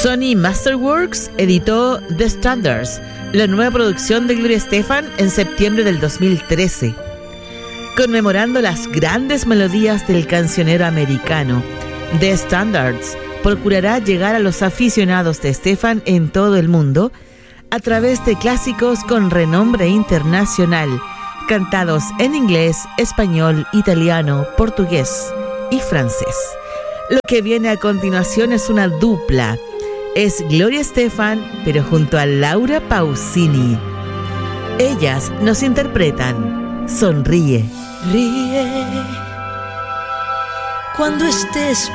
Sony Masterworks editó The Standards, la nueva producción de Gloria Estefan, en septiembre del 2013. Conmemorando las grandes melodías del cancionero americano, The Standards procurará llegar a los aficionados de Estefan en todo el mundo a través de clásicos con renombre internacional, cantados en inglés, español, italiano, portugués y francés. Lo que viene a continuación es una dupla. Es Gloria Estefan, pero junto a Laura Pausini. Ellas nos interpretan Sonríe. Ríe cuando estés